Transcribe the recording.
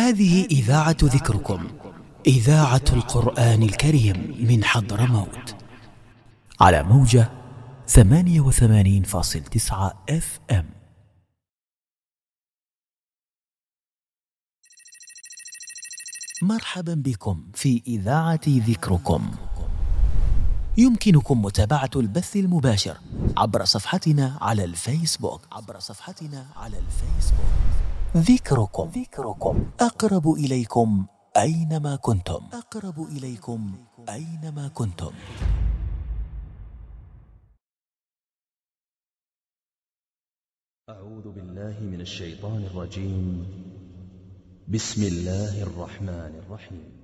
هذه إذاعة ذكركم، إذاعة القرآن الكريم من حضرموت، على موجة 88.9 FM. مرحبا بكم في إذاعة ذكركم. يمكنكم متابعة البث المباشر عبر صفحتنا على الفيسبوك. ذكركم أقرب إليكم أينما كنتم. أعوذ بالله من الشيطان الرجيم. بسم الله الرحمن الرحيم.